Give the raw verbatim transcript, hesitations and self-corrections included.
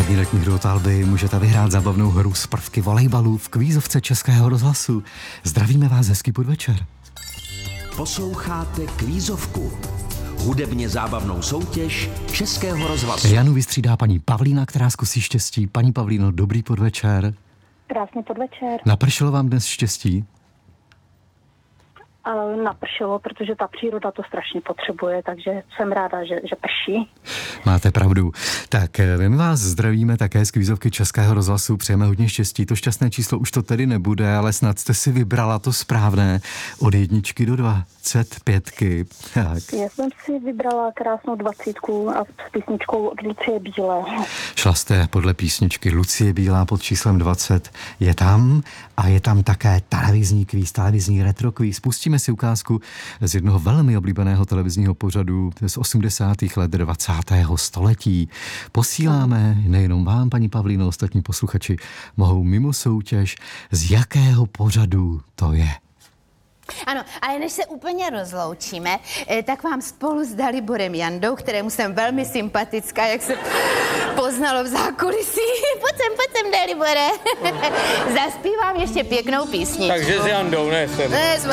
První letní hru od Alby můžete vyhrát zábavnou hru z prvky volejbalu v kvízovce Českého rozhlasu. Zdravíme vás, hezký podvečer. Posloucháte kvízovku, hudebně zábavnou soutěž Českého rozhlasu. Janu vystřídá paní Pavlína, která zkusí štěstí. Paní Pavlíno, dobrý podvečer. Krásný podvečer. Napršelo vám dnes štěstí? Ale napršelo, protože ta příroda to strašně potřebuje, takže jsem ráda, že, že prší. Máte pravdu. Tak my vás zdravíme také z kvízovky Českého rozhlasu, přejeme hodně štěstí. To šťastné číslo už to tedy nebude, ale snad jste si vybrala to správné od jedničky do dvacet pětky. Tak. Já jsem si vybrala krásnou dvacítku a s písničkou od Lucie Bílé. Šla jste podle písničky Lucie Bílá pod číslem dvacet. Je tam a je tam také televizní kvíz, televizní retro kvíz. Pustíme si ukázku z jednoho velmi oblíbeného televizního pořadu z osmdesátých let dvacátého století. Posíláme nejenom vám, paní Pavlíno, ostatní posluchači mohou mimo soutěž, z jakého pořadu to je. Ano, ale než se úplně rozloučíme, tak vám spolu s Daliborem Jandou, kterému jsem velmi sympatická, jak se poznalo v zákulisí. Pojď sem, pojď sem, Dalibore. Zaspívám ještě pěknou písničku. Takže s Jandou, ne? Ne,